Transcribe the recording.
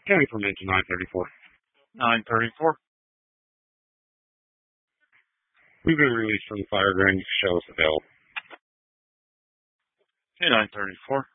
County from engine 934. 934. We've been released from the fire ground. You can show us available. Okay, 934.